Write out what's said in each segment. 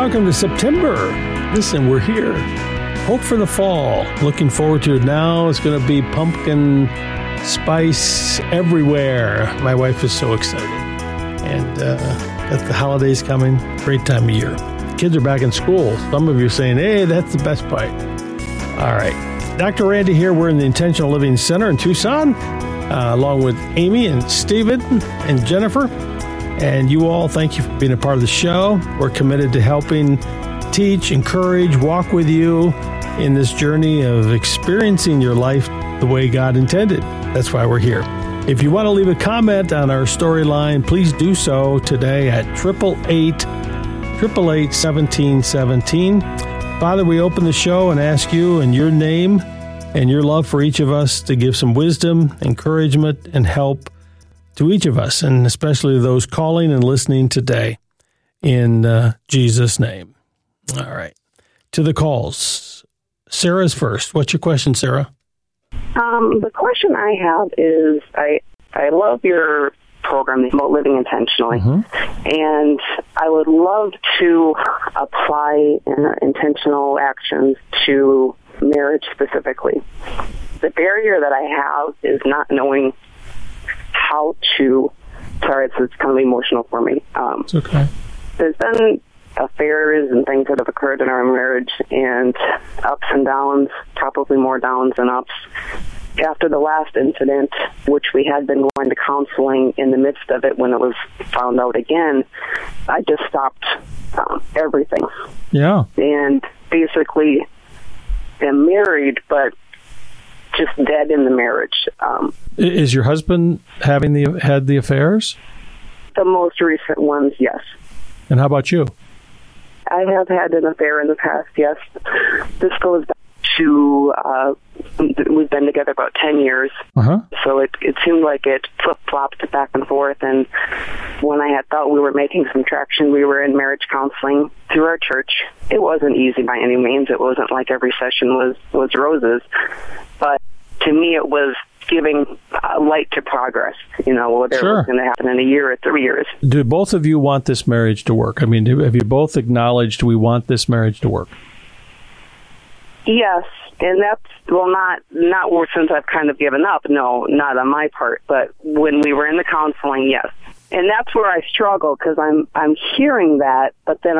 welcome to September. Listen, we're here. Hope for the fall. Looking forward to it now. It's going to be pumpkin spice everywhere. My wife is so excited. And got the holidays coming. Great time of year. Kids are back in school. Some of you are saying, hey, that's the best part. All right. Dr. Randy here. We're in the Intentional Living Center in Tucson, along with Amy and Stephen and Jennifer. And you all, thank you for being a part of the show. We're committed to helping teach, encourage, walk with you in this journey of experiencing your life the way God intended. That's why we're here. If you want to leave a comment on our storyline, please do so today at 888-1717. Father, we open the show and ask you in your name and your love for each of us to give some wisdom, encouragement, and help to each of us, and especially those calling and listening today, in Jesus' name. All right. To the calls. Sarah's first. What's your question, Sarah? The question I have is, I love your program about living intentionally, and I would love to apply intentional actions to marriage specifically. The barrier that I have is not knowing how to, it's kind of emotional for me. It's okay. There's been affairs and things that have occurred in our marriage, and ups and downs, probably more downs than ups. After the last incident, which we had been going to counseling in the midst of it when it was found out again, I just stopped everything. Yeah. And basically am married, but just dead in the marriage. Is your husband had the affairs? The most recent ones, yes. And how about you? I have had an affair in the past, yes. This goes back to, we've been together about 10 years. So it seemed like it flip-flopped back and forth. And when I had thought we were making some traction, we were in marriage counseling through our church. It wasn't easy by any means. It wasn't like every session was roses. But to me, it was giving light to progress, whether it was going to happen in a year or 3 years. Do both of you want this marriage to work? I mean, have you both acknowledged we want this marriage to work? Yes, and that's, not since I've kind of given up, no, not on my part, but when we were in the counseling, yes. And that's where I struggle, because I'm hearing that, but then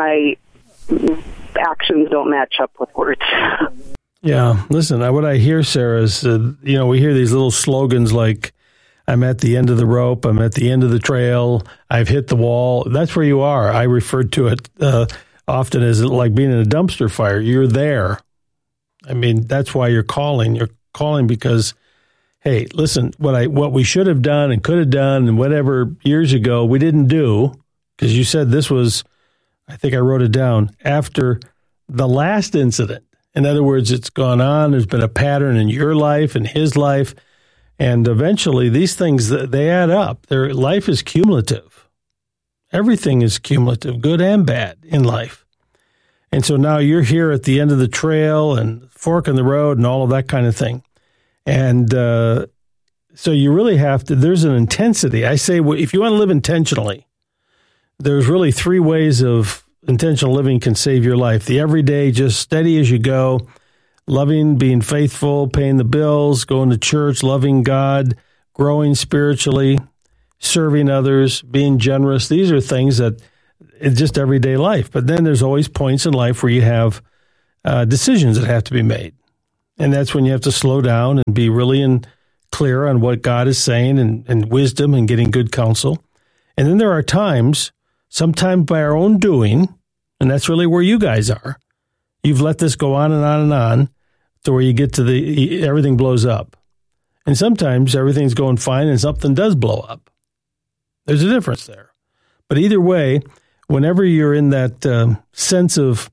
actions don't match up with words. Yeah, listen, what I hear, Sarah, is, we hear these little slogans like, I'm at the end of the rope, I'm at the end of the trail, I've hit the wall. That's where you are. I referred to it often as like being in a dumpster fire. You're there. I mean, that's why you're calling. You're calling because, hey, listen, what we should have done and could have done and whatever years ago we didn't do, because you said this was, I think I wrote it down, after the last incident. In other words, it's gone on. There's been a pattern in your life and his life. And eventually these things, they add up. Their life is cumulative. Everything is cumulative, good and bad in life. And so now you're here at the end of the trail and fork in the road and all of that kind of thing. And so you really have to, there's an intensity. I say, if you want to live intentionally, there's really 3 ways of intentional living can save your life. The everyday, just steady as you go, loving, being faithful, paying the bills, going to church, loving God, growing spiritually, serving others, being generous. These are things that it's just everyday life. But then there's always points in life where you have decisions that have to be made. And that's when you have to slow down and be really clear on what God is saying and wisdom and getting good counsel. And then there are times, sometimes by our own doing, and that's really where you guys are. You've let this go on and on and on to where you get to everything blows up. And sometimes everything's going fine and something does blow up. There's a difference there. But either way, whenever you're in that sense of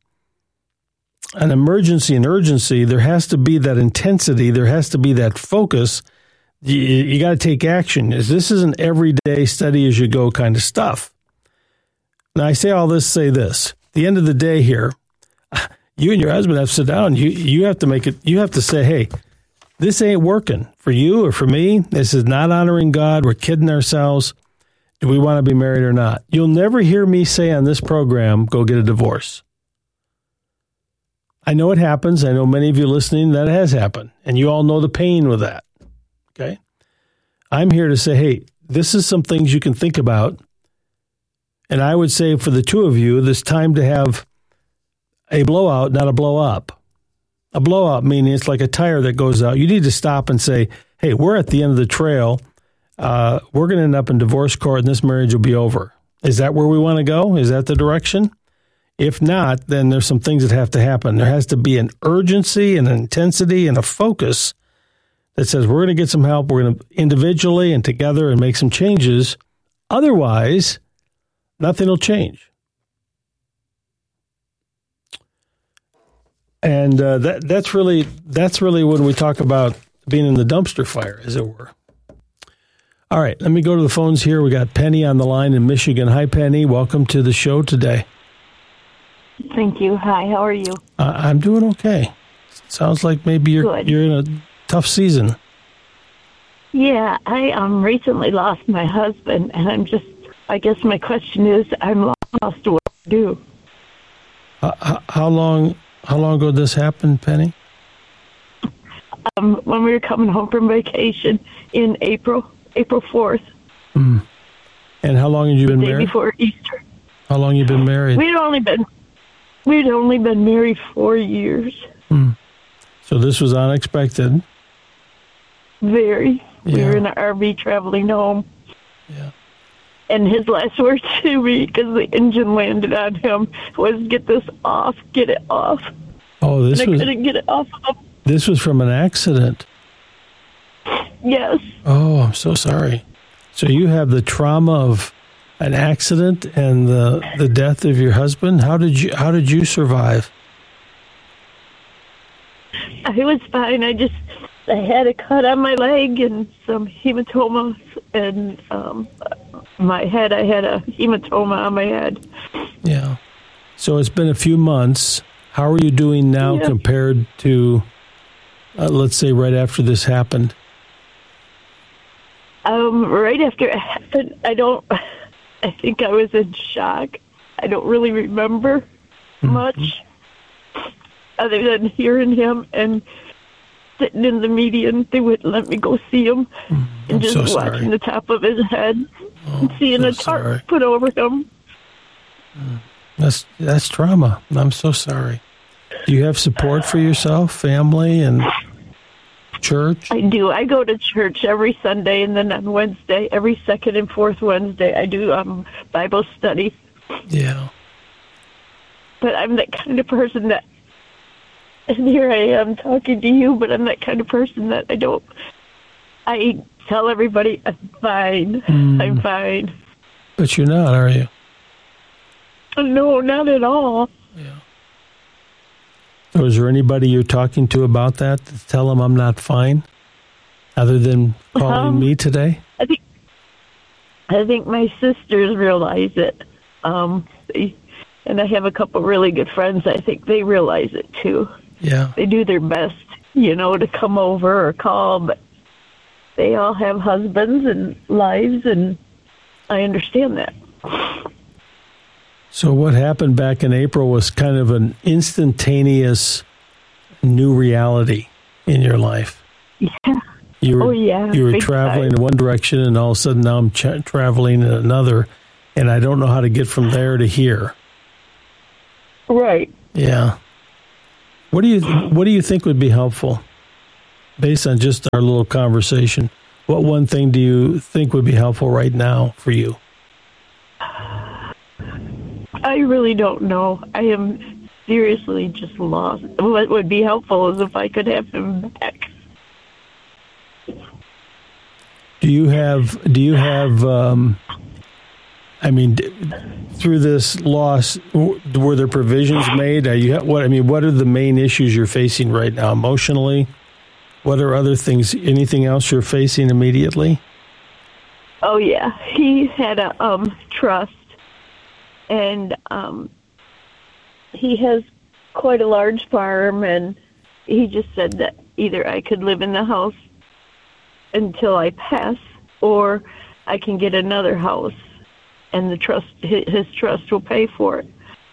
an emergency and urgency, there has to be that intensity. There has to be that focus. You got to take action. This isn't everyday study as you go kind of stuff. Now, I say all this, say this. At the end of the day here, you and your husband have to sit down. You have to make it. You have to say, hey, this ain't working for you or for me. This is not honoring God. We're kidding ourselves. Do we want to be married or not? You'll never hear me say on this program, go get a divorce. I know it happens. I know many of you listening, that has happened. And you all know the pain with that. Okay? I'm here to say, hey, this is some things you can think about. And I would say for the two of you, this time to have a blowout, not a blow up. A blowout meaning it's like a tire that goes out. You need to stop and say, hey, we're at the end of the trail. We're going to end up in divorce court and this marriage will be over. Is that where we want to go? Is that the direction? If not, then there's some things that have to happen. There has to be an urgency and an intensity and a focus that says we're going to get some help. We're going to individually and together and make some changes. Otherwise, nothing will change. And that's really when we talk about being in the dumpster fire, as it were. All right, let me go to the phones here. We got Penny on the line in Michigan. Hi, Penny. Welcome to the show today. Thank you. Hi, how are you? I'm doing okay. Sounds like maybe you're in a tough season. Yeah, I recently lost my husband, and I guess my question is, I'm lost. What to do? How long ago did this happen, Penny? When we were coming home from vacation in April 4th. Mm. And how long had you been married? Before Easter. How long you been married? We'd only been married 4 years. Mm. So this was unexpected. Very. Yeah. We were in an RV traveling home. Yeah. And his last words to me, because the engine landed on him, was, "Get this off, get it off." Oh, I couldn't get it off. This was from an accident. Yes. Oh, I'm so sorry. So you have the trauma of an accident and the death of your husband. How did you survive? I was fine. I had a cut on my leg and some hematomas, and my head. I had a hematoma on my head. Yeah. So it's been a few months. How are you doing now compared to, let's say, right after this happened? Right after it happened, I think I was in shock. I don't really remember much other than hearing him and sitting in the median. They wouldn't let me go see him, and just watching the top of his head and seeing a tarp put over him. That's trauma. I'm so sorry. Do you have support for yourself, family, and church? I do. I go to church every Sunday, and then on Wednesday, every second and fourth Wednesday, I do Bible study. Yeah. But I'm that kind of person that, and here I am talking to you, but I'm that kind of person that I tell everybody, I'm fine. I'm fine. But you're not, are you? No, not at all. Yeah. So is there anybody you're talking to about that to tell them I'm not fine, other than calling me today? I think my sisters realize it. And I have a couple really good friends. I think they realize it too. Yeah. They do their best, to come over or call, but they all have husbands and lives, and I understand that. So what happened back in April was kind of an instantaneous new reality in your life. Yeah. You were traveling in one direction, and all of a sudden now I'm traveling in another, and I don't know how to get from there to here. Right. Yeah. What do you think would be helpful, based on just our little conversation? What one thing do you think would be helpful right now for you? I really don't know. I am seriously just lost. What would be helpful is if I could have him back. Do you have through this loss, were there provisions made? What are the main issues you're facing right now emotionally? What are other things, anything else you're facing immediately? Oh yeah. He had a trust. And he has quite a large farm, and he just said that either I could live in the house until I pass, or I can get another house, and his trust will pay for it.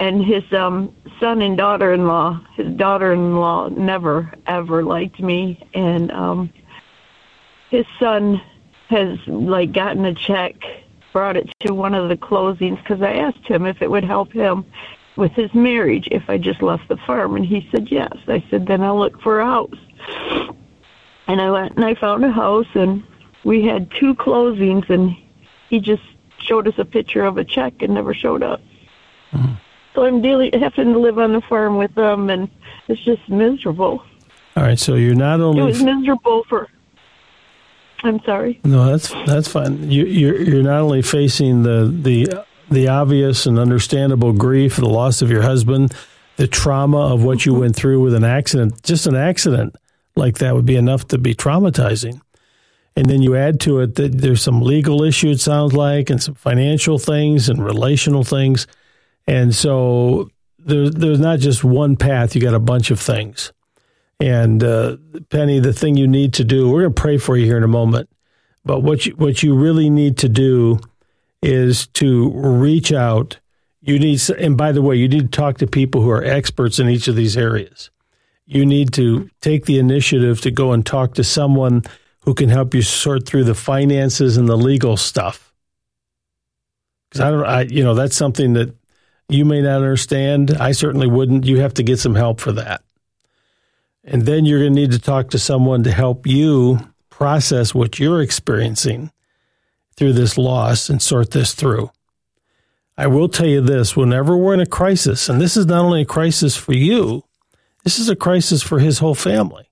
And his son and daughter-in-law, his daughter-in-law never, ever liked me. And his son has, gotten a check, brought it to one of the closings, because I asked him if it would help him with his marriage if I just left the farm. And he said yes. I said, then I'll look for a house. And I went and I found a house, and we had 2 closings, and he just showed us a picture of a check and never showed up. Mm-hmm. So I'm having to live on the farm with them, and it's just miserable. All right, so you're not only... It was miserable for... I'm sorry. No, that's fine. You're not only facing the obvious and understandable grief, the loss of your husband, the trauma of what you went through with an accident. Just an accident like that would be enough to be traumatizing. And then you add to it that there's some legal issue, it sounds like, and some financial things and relational things. And so there's not just one path. You got a bunch of things. And Penny, the thing you need to do, we're going to pray for you here in a moment. But what you really need to do is to reach out. And by the way, you need to talk to people who are experts in each of these areas. You need to take the initiative to go and talk to someone who can help you sort through the finances and the legal stuff. Because that's something that you may not understand. I certainly wouldn't. You have to get some help for that. And then you're going to need to talk to someone to help you process what you're experiencing through this loss and sort this through. I will tell you this, whenever we're in a crisis, and this is not only a crisis for you, this is a crisis for his whole family.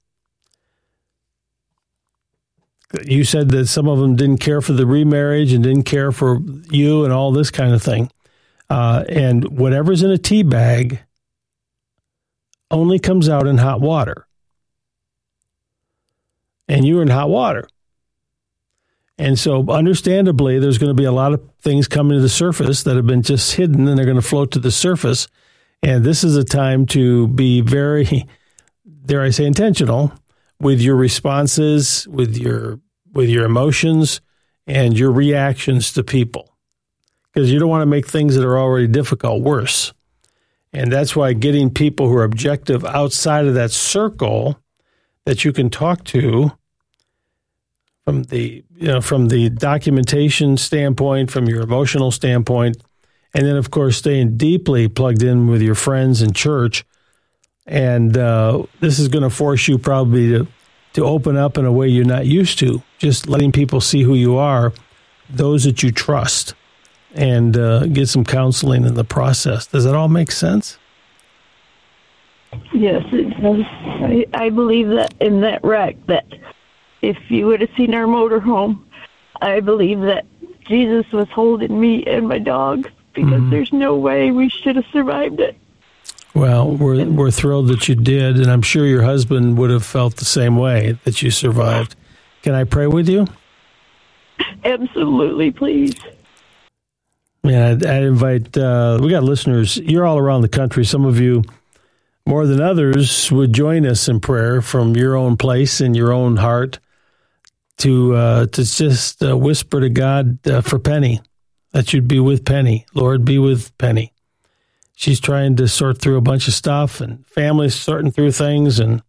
You said that some of them didn't care for the remarriage and didn't care for you and all this kind of thing. And whatever's in a tea bag only comes out in hot water. And you're in hot water. And so understandably, there's going to be a lot of things coming to the surface that have been just hidden, and they're going to float to the surface. And this is a time to be very, dare I say, intentional with your responses, with your emotions, and your reactions to people. Because you don't want to make things that are already difficult worse. And that's why getting people who are objective outside of that circle that you can talk to from the documentation standpoint, from your emotional standpoint, and then, of course, staying deeply plugged in with your friends in church. And this is going to force you probably to open up in a way you're not used to, just letting people see who you are, those that you trust, and get some counseling in the process. Does that all make sense? Yes, it does. I believe that in that wreck, that if you would have seen our motorhome, I believe that Jesus was holding me and my dog, because there's no way we should have survived it. Well, we're thrilled that you did, and I'm sure your husband would have felt the same way, that you survived. Can I pray with you? Absolutely, please. Yeah, I invite, we got listeners, you're all around the country. Some of you, more than others, would join us in prayer from your own place in your own heart to just whisper to God for Penny, that you'd be with Penny. Lord, be with Penny. She's trying to sort through a bunch of stuff, and family's sorting through things, and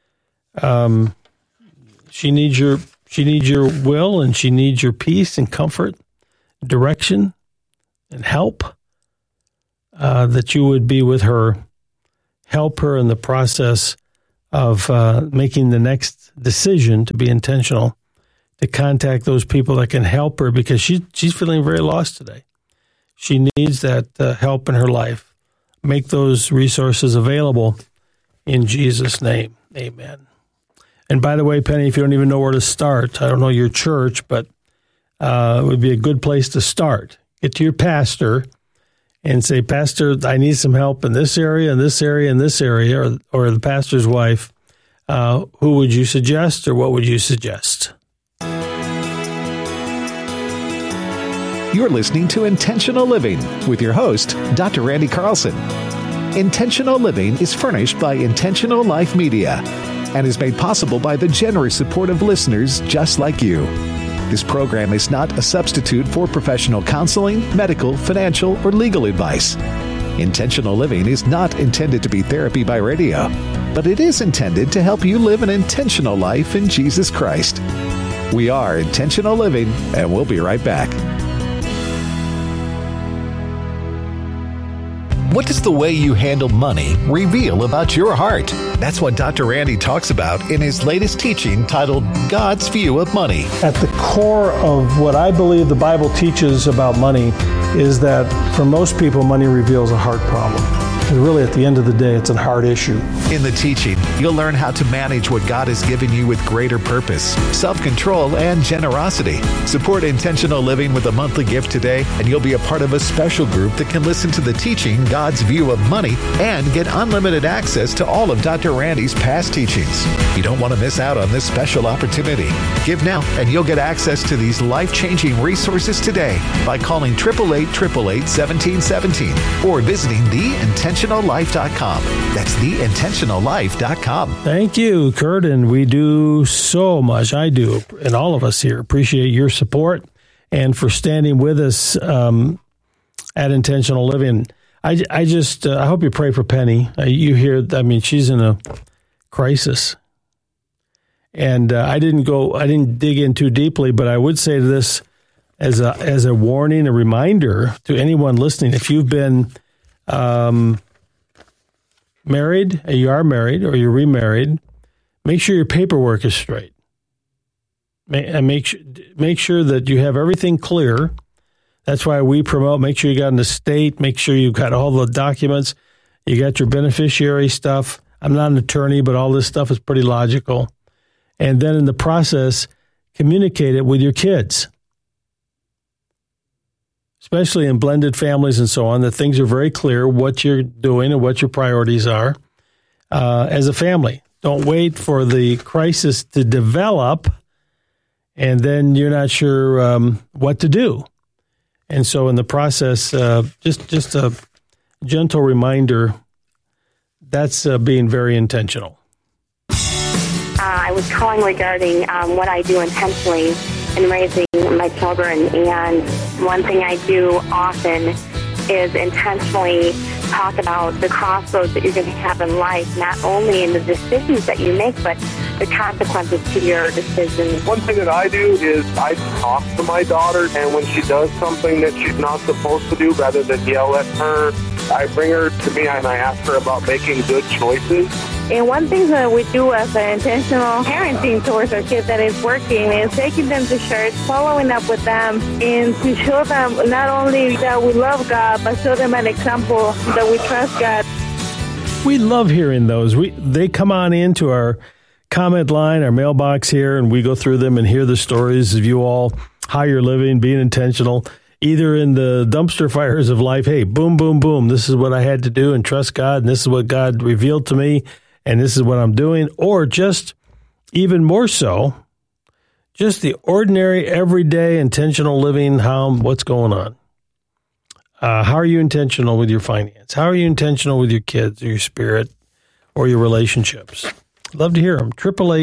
she needs your will, and she needs your peace and comfort, direction, and help, that you would be with her, help her in the process of making the next decision to be intentional, to contact those people that can help her, because she's feeling very lost today. She needs that help in her life. Make those resources available in Jesus' name. Amen. And by the way, Penny, if you don't even know where to start, I don't know your church, but it would be a good place to start. Get to your pastor and say, Pastor, I need some help in this area, and this area, and this area, or the pastor's wife. Who would you suggest, or what would you suggest? You're listening to Intentional Living with your host, Dr. Randy Carlson. Intentional Living is furnished by Intentional Life Media and is made possible by the generous support of listeners just like you. This program is not a substitute for professional counseling, medical, financial, or legal advice. Intentional Living is not intended to be therapy by radio, but it is intended to help you live an intentional life in Jesus Christ. We are Intentional Living, and we'll be right back. What does the way you handle money reveal about your heart? That's what Dr. Randy talks about in his latest teaching titled God's View of Money. At the core of what I believe the Bible teaches about money is that for most people, money reveals a heart problem. And really, at the end of the day, it's a heart issue. In the teaching, you'll learn how to manage what God has given you with greater purpose, self-control, and generosity. Support Intentional Living with a monthly gift today, and you'll be a part of a special group that can listen to the teaching, God's View of Money, and get unlimited access to all of Dr. Randy's past teachings. You don't want to miss out on this special opportunity. Give now, and you'll get access to these life-changing resources today by calling 888-888-1717 or visiting theintentionallife.com. That's theintentionallife.com. Thank you, Kurt, and we do so much. I do, and all of us here appreciate your support and for standing with us at Intentional Living. I hope you pray for Penny. You hear, she's in a crisis, and I didn't dig in too deeply, but I would say this as a warning, a reminder to anyone listening: if you've been married, you are married, or you're remarried, make sure your paperwork is straight. Make sure that you have everything clear. That's why we promote, make sure you got an estate, make sure you've got all the documents, you got your beneficiary stuff. I'm not an attorney, but all this stuff is pretty logical. And then in the process, communicate it with your kids, especially in blended families and so on, that things are very clear what you're doing and what your priorities are as a family. Don't wait for the crisis to develop, and then you're not sure what to do. And so in the process, just a gentle reminder, that's being very intentional. I was calling regarding what I do intentionally in raising my children, and one thing I do often is intentionally talk about the crossroads that you're going to have in life, not only in the decisions that you make, but the consequences to your decisions. One thing that I do is I talk to my daughter, and when she does something that she's not supposed to do, rather than yell at her, I bring her to me and I ask her about making good choices. And one thing that we do as an intentional parenting towards our kids that is working is taking them to church, following up with them, and to show them not only that we love God, but show them an example that we trust God. We love hearing those. They come on into our comment line, our mailbox here, and we go through them and hear the stories of you all, how you're living, being intentional, either in the dumpster fires of life. Hey, boom, boom, boom. This is what I had to do and trust God, and this is what God revealed to me, and this is what I'm doing. Or just even more so, just the ordinary, everyday, intentional living. What's going on? How are you intentional with your finance? How are you intentional with your kids or your spirit or your relationships? Love to hear them.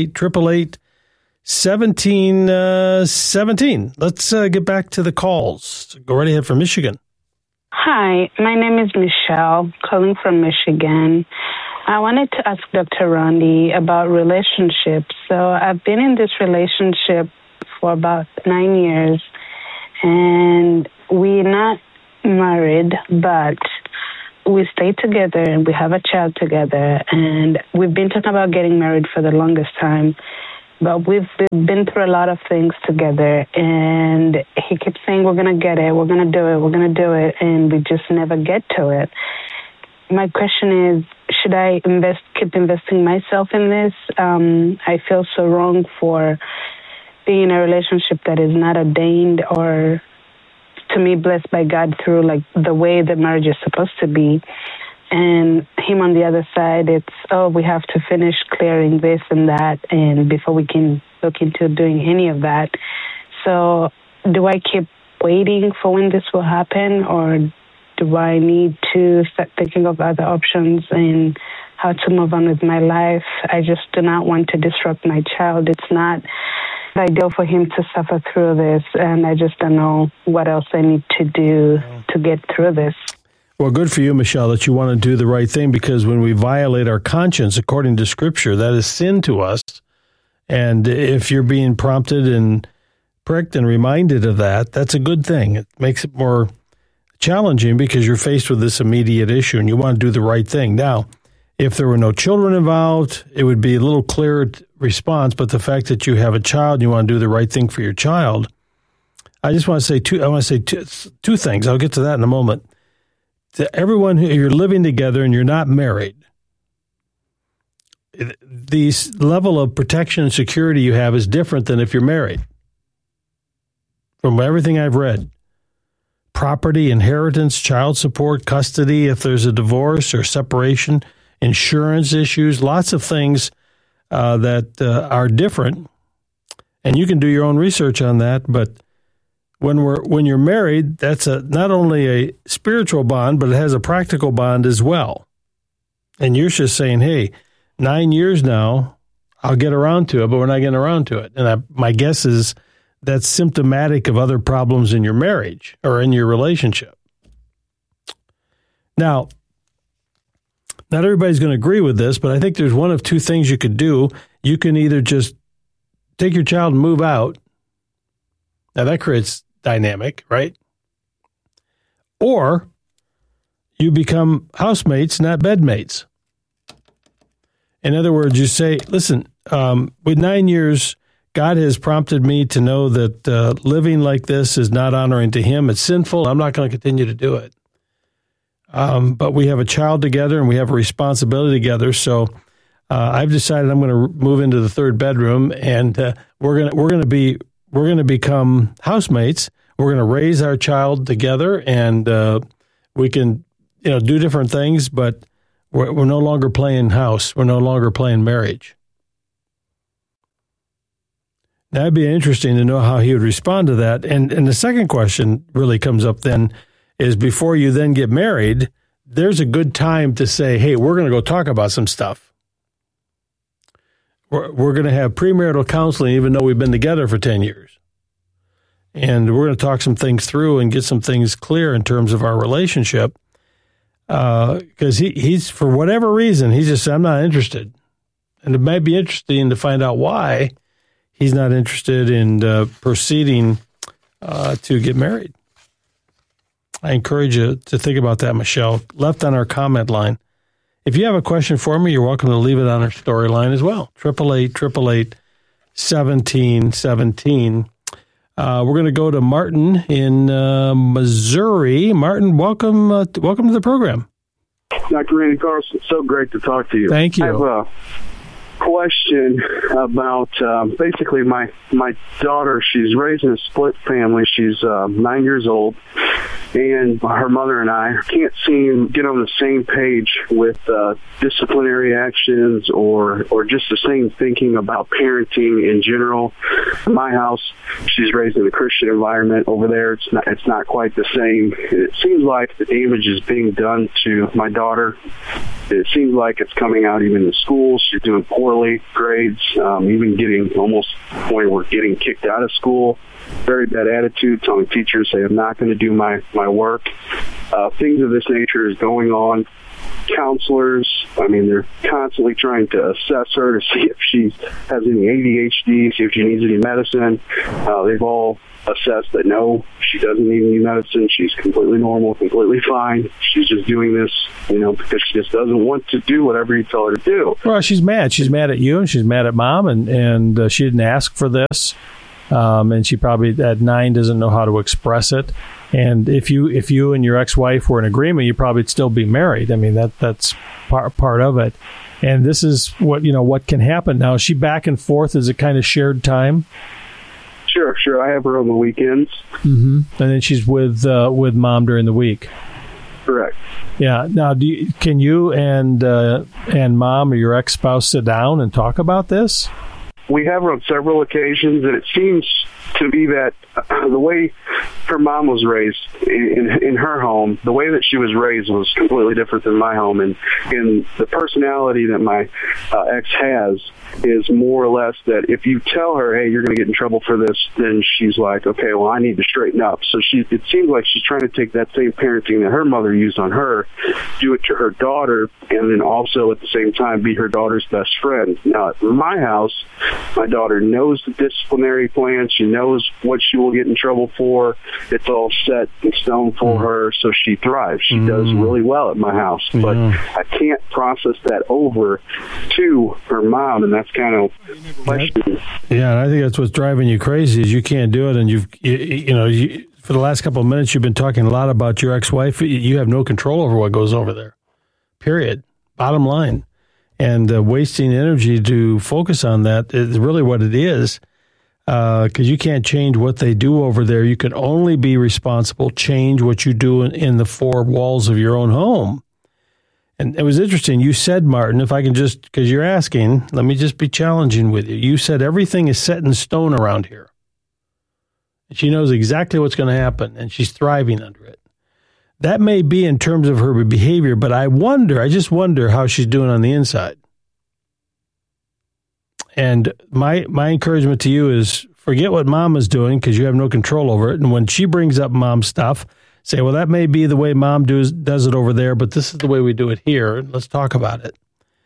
888-888-1717. Let's get back to the calls. Go right ahead from Michigan. Hi, my name is Michelle, calling from Michigan. I wanted to ask Dr. Randy about relationships. So I've been in this relationship for about 9 years, and we're not married, but we stay together and we have a child together, and we've been talking about getting married for the longest time, but we've been through a lot of things together, and he keeps saying, we're going to get it, we're going to do it, we're going to do it, and we just never get to it. My question is, should I keep investing myself in this? I feel so wrong for being in a relationship that is not ordained or, to me, blessed by God through like the way that marriage is supposed to be. And him on the other side, it's, we have to finish clearing this and that, and before we can look into doing any of that. So do I keep waiting for when this will happen, or do I need to start thinking of other options and how to move on with my life? I just do not want to disrupt my child. It's not ideal for him to suffer through this, and I just don't know what else I need to do to get through this. Well, good for you, Michelle, that you want to do the right thing, because when we violate our conscience, according to Scripture, that is sin to us. And if you're being prompted and pricked and reminded of that, that's a good thing. It makes it more challenging because you're faced with this immediate issue and you want to do the right thing. Now, if there were no children involved, it would be a little clearer response. But the fact that you have a child and you want to do the right thing for your child, I just want to say two things. I'll get to that in a moment. To everyone who you're living together and you're not married, the level of protection and security you have is different than if you're married. From everything I've read, property, inheritance, child support, custody, if there's a divorce or separation, insurance issues, lots of things that are different. And you can do your own research on that, but when you're married, that's not only a spiritual bond, but it has a practical bond as well. And you're just saying, hey, 9 years now, I'll get around to it, but we're not getting around to it. And my guess is that's symptomatic of other problems in your marriage or in your relationship. Now, not everybody's going to agree with this, but I think there's one of two things you could do. You can either just take your child and move out. Now, that creates dynamic, right? Or you become housemates, not bedmates. In other words, you say, listen, with 9 years, God has prompted me to know that living like this is not honoring to him. It's sinful. I'm not going to continue to do it. But we have a child together and we have a responsibility together. So I've decided I'm going to move into the third bedroom, and we're going to become housemates. We're going to raise our child together, and we can, do different things, but we're no longer playing house. We're no longer playing marriage. That'd be interesting to know how he would respond to that. And the second question really comes up then is, before you then get married, there's a good time to say, hey, we're going to go talk about some stuff. We're going to have premarital counseling, even though we've been together for 10 years. And we're going to talk some things through and get some things clear in terms of our relationship. Because he's, for whatever reason, he's just said, I'm not interested. And it might be interesting to find out why he's not interested in proceeding to get married. I encourage you to think about that, Michelle. Left on our comment line. If you have a question for me, you're welcome to leave it on our story line as well. 888-888-1717. We're going to go to Martin in Missouri. Martin, welcome to the program. Dr. Randy Carlson, so great to talk to you. Thank you. I have a question about basically my daughter. She's raised in a split family. She's 9 years old, and her mother and I can't seem to get on the same page with disciplinary actions or just the same thinking about parenting in general. In my house, she's raised in a Christian environment. Over there, it's not quite the same. It seems like the damage is being done to my daughter. It seems like it's coming out even in school. She's doing poorly, grades, even getting almost to the point where getting kicked out of school. Very bad attitude, telling teachers, say, I'm not going to do my work. Things of this nature is going on. Counselors, they're constantly trying to assess her to see if she has any ADHD, see if she needs any medicine. They've all assessed that no, she doesn't need any medicine. She's completely normal, completely fine. She's just doing this, because she just doesn't want to do whatever you tell her to do. Well, she's mad. She's mad at you, and she's mad at Mom, and she didn't ask for this. And she probably at 9 doesn't know how to express it. And if you and your ex-wife were in agreement, you probably still be married. That's part of it. And this is what can happen. Now, is she back and forth? Is it kind of shared time? Sure. I have her on the weekends. Mm-hmm. And then she's with Mom during the week. Correct. Yeah. Now, can you and Mom or your ex-spouse sit down and talk about this? We have on several occasions, and it seems to be that the way her mom was raised in her home, the way that she was raised was completely different than my home. And the personality that my ex has is more or less that if you tell her, hey, you're going to get in trouble for this, then she's like, okay, well, I need to straighten up. So it seems like she's trying to take that same parenting that her mother used on her, do it to her daughter, and then also at the same time be her daughter's best friend. Now, at my house, my daughter knows the disciplinary plan. She knows what she will get in trouble for. It's all set in stone for her, so she thrives. She does really well at my house, but I can't process that over to her mom, and that's kind of question. Yeah, and I think that's what's driving you crazy is you can't do it, and you for the last couple of minutes you've been talking a lot about your ex-wife. You have no control over what goes over there. Period. Bottom line. And wasting energy to focus on that is really what it is, because you can't change what they do over there. You can only be responsible, change what you do in the four walls of your own home. And it was interesting. You said, Martin, if I can just, because you're asking, let me just be challenging with you. You said everything is set in stone around here. She knows exactly what's going to happen, and she's thriving under it. That may be in terms of her behavior, but I just wonder how she's doing on the inside. And my encouragement to you is forget what mom is doing because you have no control over it. And when she brings up mom stuff, say, well, that may be the way mom does it over there, but this is the way we do it here. Let's talk about it.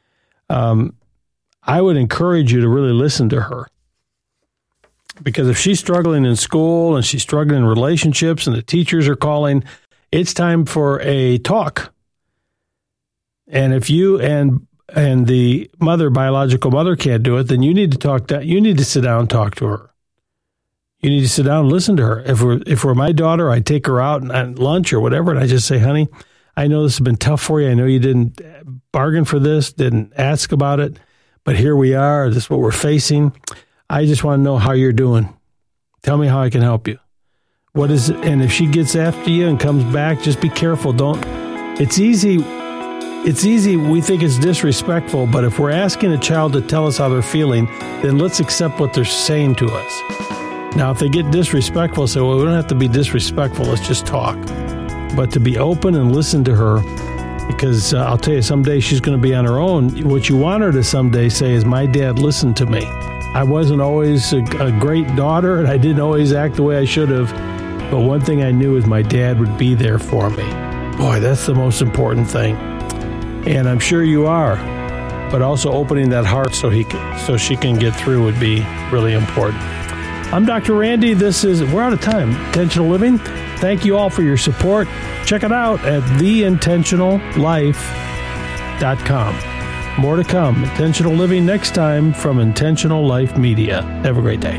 I would encourage you to really listen to her. Because if she's struggling in school and she's struggling in relationships and the teachers are calling, it's time for a talk. And if you and the biological mother can't do it, then you need to talk. You need to sit down and talk to her. You need to sit down and listen to her. If we're my daughter, I take her out at lunch or whatever, and I just say, honey, I know this has been tough for you. I know you didn't bargain for this, didn't ask about it, but here we are. This is what we're facing. I just want to know how you're doing. Tell me how I can help you. What is it? And if she gets after you and comes back, just be careful. It's easy. We think it's disrespectful, but if we're asking a child to tell us how they're feeling, then let's accept what they're saying to us. Now, if they get disrespectful, say, well, we don't have to be disrespectful. Let's just talk. But to be open and listen to her, because I'll tell you, someday she's going to be on her own. What you want her to someday say is, my dad listened to me. I wasn't always a great daughter, and I didn't always act the way I should have. But one thing I knew is my dad would be there for me. Boy, that's the most important thing. And I'm sure you are. But also opening that heart so she can get through would be really important. I'm Dr. Randy. We're out of time. Intentional Living. Thank you all for your support. Check it out at theintentionallife.com. More to come. Intentional Living next time from Intentional Life Media. Have a great day.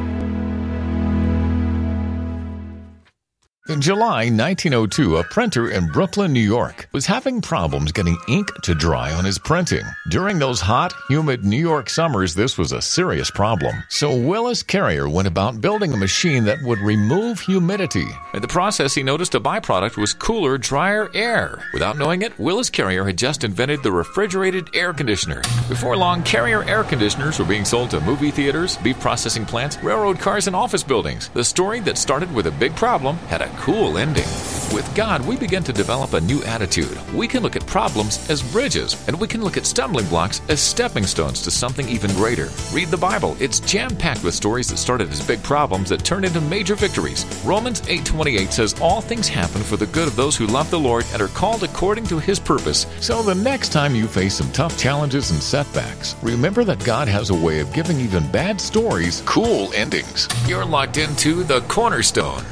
In July 1902, a printer in Brooklyn, New York, was having problems getting ink to dry on his printing. During those hot, humid New York summers, this was a serious problem. So Willis Carrier went about building a machine that would remove humidity. In the process, he noticed a byproduct was cooler, drier air. Without knowing it, Willis Carrier had just invented the refrigerated air conditioner. Before long, Carrier air conditioners were being sold to movie theaters, beef processing plants, railroad cars, and office buildings. The story that started with a big problem had a cool ending. With God, we begin to develop a new attitude. We can look at problems as bridges, and we can look at stumbling blocks as stepping stones to something even greater. Read the Bible. It's jam-packed with stories that started as big problems that turned into major victories. Romans 8:28 says, all things happen for the good of those who love the Lord and are called according to His purpose. So the next time you face some tough challenges and setbacks, remember that God has a way of giving even bad stories cool endings. You're locked into The Cornerstone.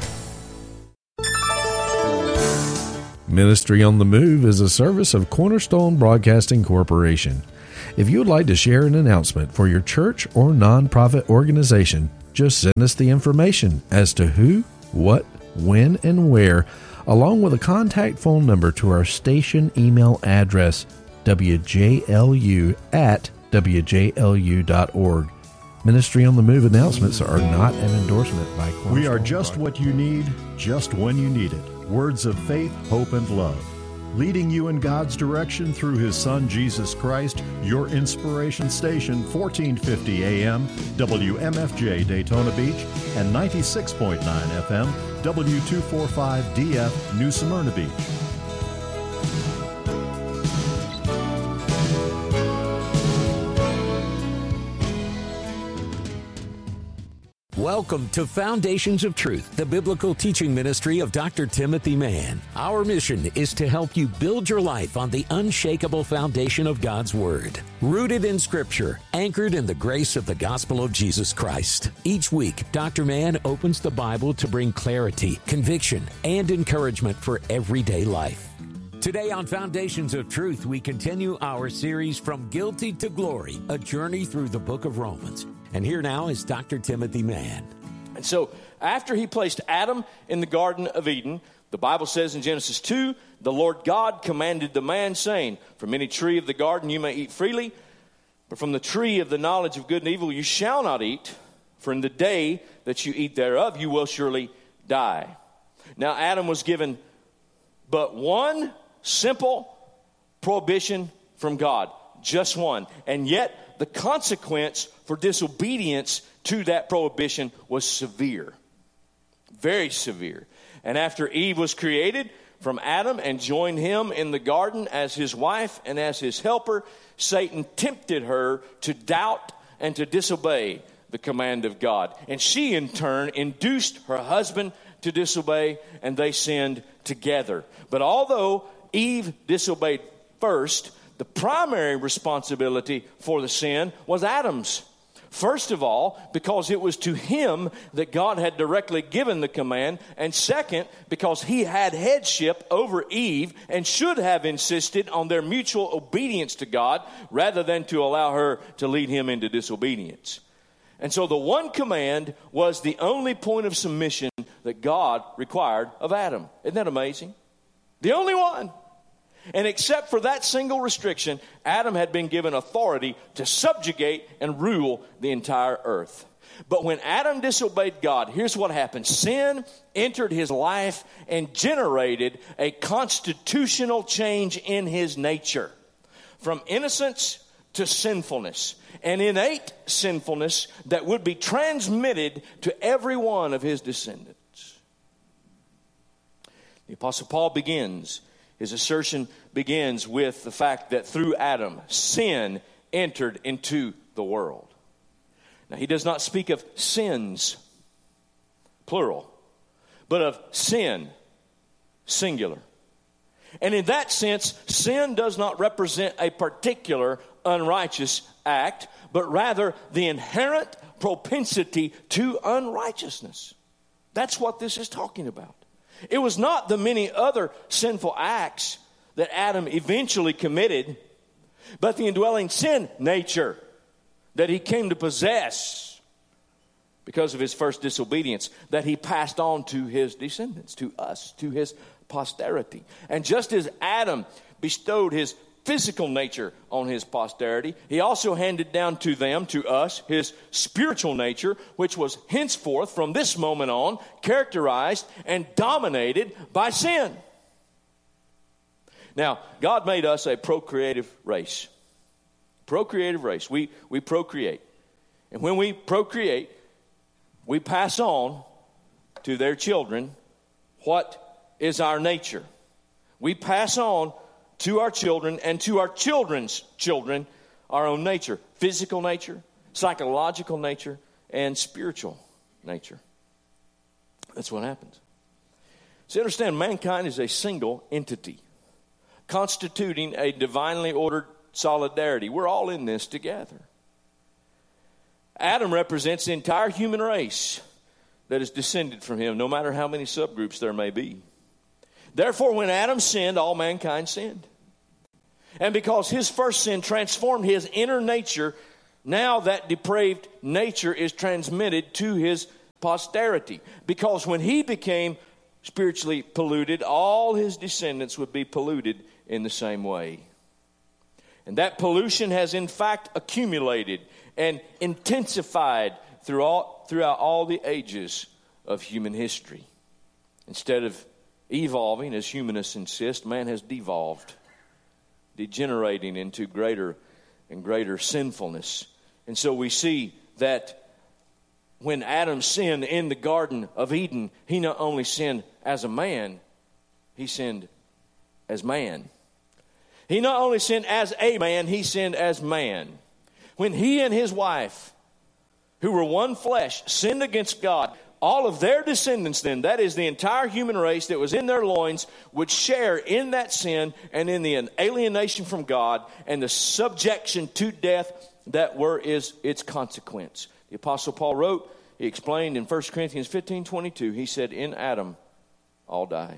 Ministry on the Move is a service of Cornerstone Broadcasting Corporation. If you would like to share an announcement for your church or nonprofit organization, just send us the information as to who, what, when, and where, along with a contact phone number to our station email address, wjlu@wjlu.org. Ministry on the Move announcements are not an endorsement by Cornerstone. We are just what you need, just when you need it. Words of faith, hope, and love. leading you in God's direction through His Son, Jesus Christ, your inspiration station, 1450 AM, WMFJ Daytona Beach, and 96.9 FM, W245DF New Smyrna Beach. Welcome to Foundations of Truth, the biblical teaching ministry of Dr. Timothy Mann. Our mission is to help you build your life on the unshakable foundation of God's Word, rooted in Scripture, anchored in the grace of the gospel of Jesus Christ. Each week, Dr. Mann opens the Bible to bring clarity, conviction, and encouragement for everyday life. Today on Foundations of Truth, we continue our series From Guilty to Glory, a journey through the book of Romans. And here now is Dr. Timothy Mann. And so after he placed Adam in the Garden of Eden, the Bible says in Genesis 2, the Lord God commanded the man, saying, from any tree of the garden you may eat freely, but from the tree of the knowledge of good and evil you shall not eat, for in the day that you eat thereof you will surely die. Now Adam was given but one simple prohibition from God, just one. And yet the consequence for disobedience to that prohibition was severe, very severe. And after Eve was created from Adam and joined him in the garden as his wife and as his helper, Satan tempted her to doubt and to disobey the command of God. And she in turn induced her husband to disobey, and they sinned together. But although Eve disobeyed first, the primary responsibility for the sin was Adam's. First of all, because it was to him that God had directly given the command. And second, because he had headship over Eve and should have insisted on their mutual obedience to God rather than to allow her to lead him into disobedience. And so the one command was the only point of submission that God required of Adam. Isn't that amazing? The only one. And except for that single restriction, Adam had been given authority to subjugate and rule the entire earth. But when Adam disobeyed God, here's what happened. Sin entered his life and generated a constitutional change in his nature. From innocence to sinfulness. An innate sinfulness that would be transmitted to every one of his descendants. The Apostle Paul his assertion begins with the fact that through Adam, sin entered into the world. Now, he does not speak of sins, plural, but of sin, singular. And in that sense, sin does not represent a particular unrighteous act, but rather the inherent propensity to unrighteousness. That's what this is talking about. It was not the many other sinful acts that Adam eventually committed, but the indwelling sin nature that he came to possess because of his first disobedience that he passed on to his descendants, to us, to his posterity. And just as Adam bestowed his physical nature on his posterity, he also handed down to them, to us, his spiritual nature, which was henceforth, from this moment on, characterized and dominated by sin. Now, God made us a procreative race. Procreative race. We procreate. And when we procreate, we pass on to their children what is our nature. We pass on to our children and to our children's children our own nature. Physical nature, psychological nature, and spiritual nature. That's what happens. So understand, mankind is a single entity, constituting a divinely ordered solidarity. We're all in this together. Adam represents the entire human race that is descended from him, no matter how many subgroups there may be. Therefore, when Adam sinned, all mankind sinned. And because his first sin transformed his inner nature, now that depraved nature is transmitted to his posterity. Because when he became spiritually polluted, all his descendants would be polluted in the same way. And that pollution has in fact accumulated and intensified throughout all the ages of human history. Instead of evolving, as humanists insist, man has devolved, degenerating into greater and greater sinfulness. And so we see that when Adam sinned in the Garden of Eden, he not only sinned as a man, he sinned as man. He not only sinned as a man, he sinned as man. When he and his wife, who were one flesh, sinned against God, all of their descendants then, that is the entire human race that was in their loins, would share in that sin and in the alienation from God and the subjection to death that is its consequence. The Apostle Paul wrote, he explained in 1 Corinthians 15:22, he said, in Adam, all die.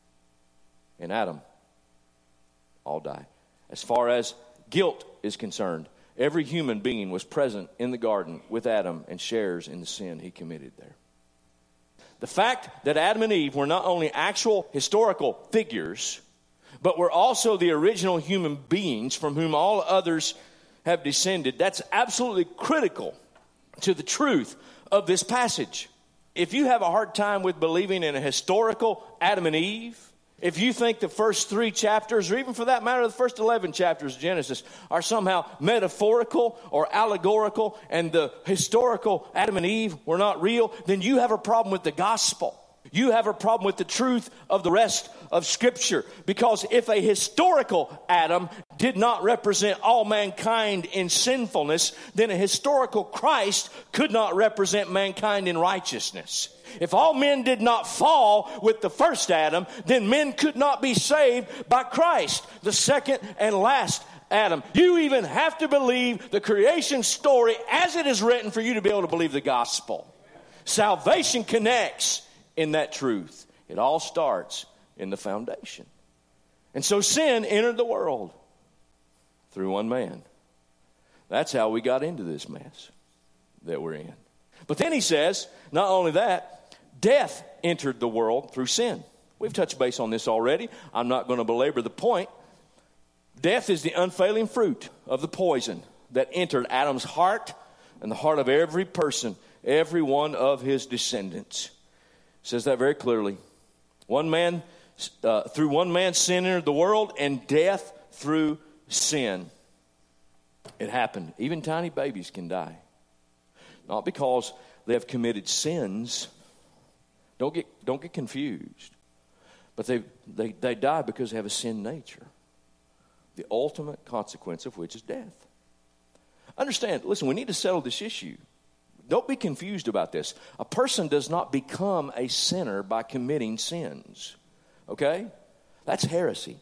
In Adam, all die. As far as guilt is concerned, every human being was present in the garden with Adam and shares in the sin he committed there. The fact that Adam and Eve were not only actual historical figures, but were also the original human beings from whom all others have descended, that's absolutely critical to the truth of this passage. If you have a hard time with believing in a historical Adam and Eve, if you think the first 3 chapters, or even for that matter, the first 11 chapters of Genesis are somehow metaphorical or allegorical, and the historical Adam and Eve were not real, then you have a problem with the gospel. You have a problem with the truth of the rest of Scripture. Because if a historical Adam did not represent all mankind in sinfulness, then a historical Christ could not represent mankind in righteousness. If all men did not fall with the first Adam, then men could not be saved by Christ, the second and last Adam. You even have to believe the creation story as it is written for you to be able to believe the gospel. Salvation connects in that truth. It all starts in the foundation. And so sin entered the world through one man. That's how we got into this mess that we're in. But then he says, not only that, death entered the world through sin. We've touched base on this already. I'm not going to belabor the point. Death is the unfailing fruit of the poison that entered Adam's heart and the heart of every person, every one of his descendants. It says that very clearly. Through one man sin entered the world, and death through sin. It happened. Even tiny babies can die. Not because they have committed sins. Don't get confused. But they die because they have a sin nature. The ultimate consequence of which is death. Understand, listen, we need to settle this issue. Don't be confused about this. A person does not become a sinner by committing sins. Okay? That's heresy.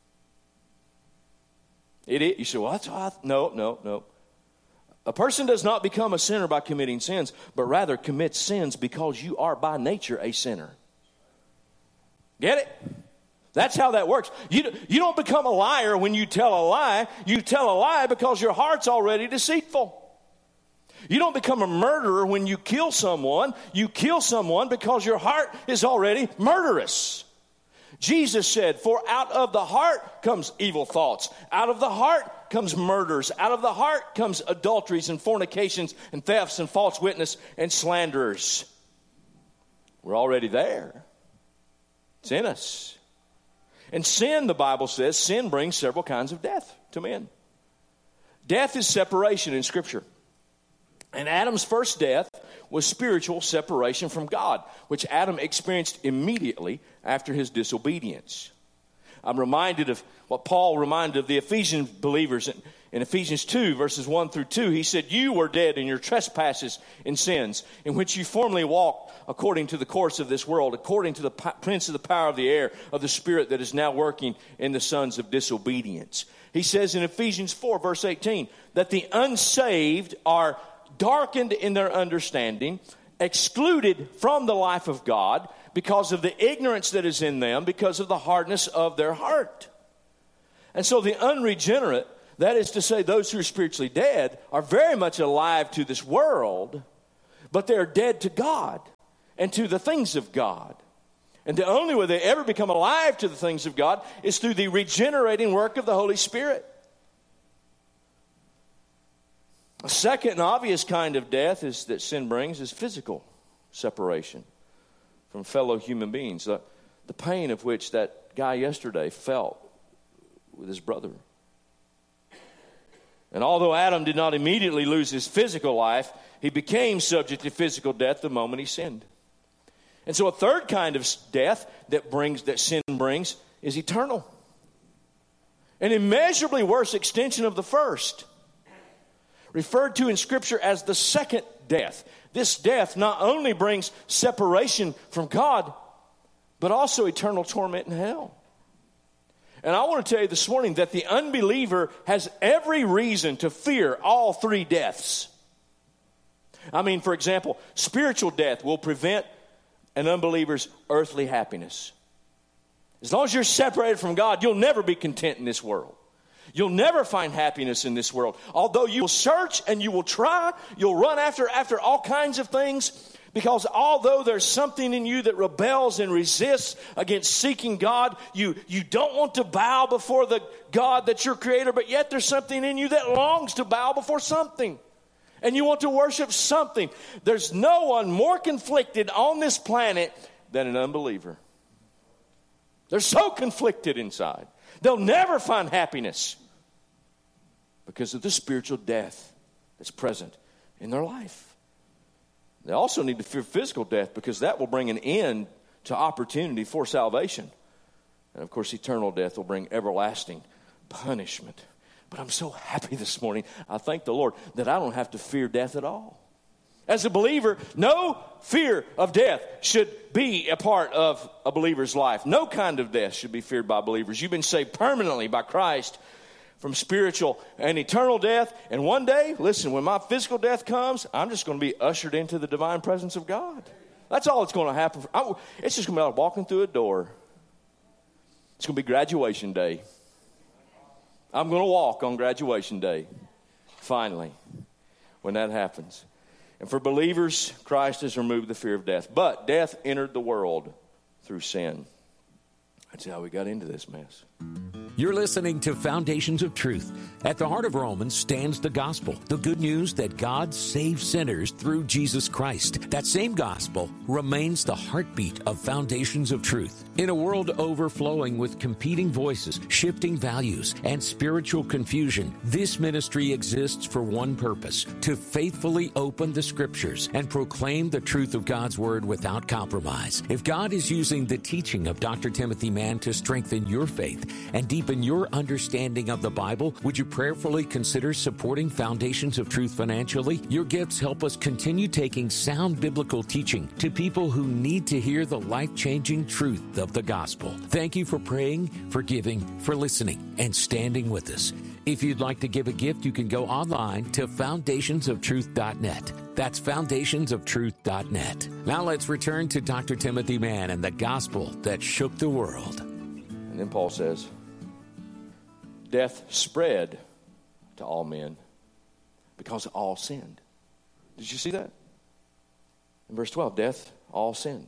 You say, well, no. A person does not become a sinner by committing sins, but rather commits sins because you are by nature a sinner. Get it? That's how that works. You don't become a liar when you tell a lie. You tell a lie because your heart's already deceitful. You don't become a murderer when you kill someone. You kill someone because your heart is already murderous. Jesus said, for out of the heart comes evil thoughts. Out of the heart comes murders. Out of the heart comes adulteries and fornications and thefts and false witness and slanderers. We're already there. It's in us. And sin, the Bible says, sin brings several kinds of death to men. Death is separation in Scripture. And Adam's first death was spiritual separation from God, which Adam experienced immediately after his disobedience. I'm reminded of what Paul reminded of the Ephesian believers in Ephesians 2, verses 1 through 2. He said, you were dead in your trespasses and sins, in which you formerly walked according to the course of this world, according to the prince of the power of the air, of the spirit that is now working in the sons of disobedience. He says in Ephesians 4, verse 18, that the unsaved are darkened in their understanding, excluded from the life of God because of the ignorance that is in them, because of the hardness of their heart. And so the unregenerate, that is to say those who are spiritually dead, are very much alive to this world, but they're dead to God and to the things of God. And the only way they ever become alive to the things of God is through the regenerating work of the Holy Spirit. A second and obvious kind of death that sin brings is physical separation from fellow human beings. the pain of which that guy yesterday felt with his brother. And although Adam did not immediately lose his physical life, he became subject to physical death the moment he sinned. And so a third kind of death that sin brings is eternal. An immeasurably worse extension of the first, referred to in Scripture as the second death. This death not only brings separation from God, but also eternal torment in hell. And I want to tell you this morning that the unbeliever has every reason to fear all three deaths. I mean, for example, spiritual death will prevent an unbeliever's earthly happiness. As long as you're separated from God, you'll never be content in this world. You'll never find happiness in this world. Although you will search and you will try, you'll run after all kinds of things, because although there's something in you that rebels and resists against seeking God, you don't want to bow before the God that's your creator, but yet there's something in you that longs to bow before something. And you want to worship something. There's no one more conflicted on this planet than an unbeliever. They're so conflicted inside. They'll never find happiness because of the spiritual death that's present in their life. They also need to fear physical death because that will bring an end to opportunity for salvation. And of course, eternal death will bring everlasting punishment. But I'm so happy this morning. I thank the Lord that I don't have to fear death at all. As a believer, no fear of death should be a part of a believer's life. No kind of death should be feared by believers. You've been saved permanently by Christ from spiritual and eternal death. And one day, listen, when my physical death comes, I'm just going to be ushered into the divine presence of God. That's all that's going to happen. It's just going to be like walking through a door. It's going to be graduation day. I'm going to walk on graduation day, finally, when that happens. And for believers, Christ has removed the fear of death. But death entered the world through sin. That's how we got into this mess. You're listening to Foundations of Truth. At the heart of Romans stands the gospel, the good news that God saves sinners through Jesus Christ. That same gospel remains the heartbeat of Foundations of Truth. In a world overflowing with competing voices, shifting values, and spiritual confusion, this ministry exists for one purpose: to faithfully open the Scriptures and proclaim the truth of God's Word without compromise. If God is using the teaching of Dr. Timothy Mann to strengthen your faith and deepen your understanding of the Bible, would you prayerfully consider supporting Foundations of Truth financially? Your gifts help us continue taking sound biblical teaching to people who need to hear the life-changing truth of the gospel. Thank you for praying, for giving, for listening, and standing with us. If you'd like to give a gift, you can go online to foundationsoftruth.net. That's foundationsoftruth.net. Now let's return to Dr. Timothy Mann and the gospel that shook the world. And then Paul says, death spread to all men because all sinned. Did you see that? In verse 12, death, all sinned.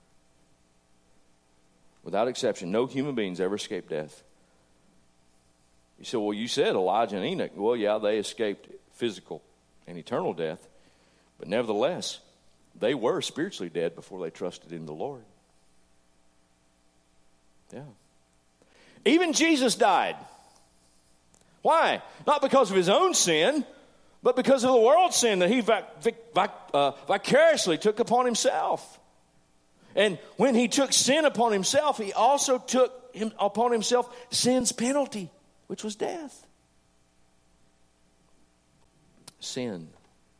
Without exception, no human beings ever escaped death. You say, well, you said Elijah and Enoch. Well, yeah, they escaped physical and eternal death. But nevertheless, they were spiritually dead before they trusted in the Lord. Yeah. Even Jesus died. Why? Not because of his own sin, but because of the world's sin that he vicariously took upon himself. And when he took sin upon himself, he also took upon himself sin's penalty, which was death. Sin.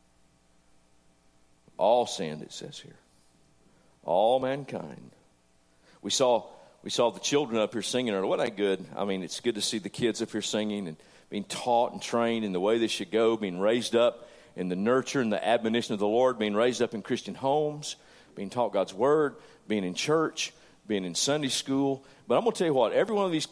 All sinned, it says here. All mankind. We saw the children up here singing. Wasn't that good? I mean, it's good to see the kids up here singing and being taught and trained in the way they should go, being raised up in the nurture and the admonition of the Lord, being raised up in Christian homes, being taught God's Word, being in church, being in Sunday school. But I'm going to tell you what, every one of these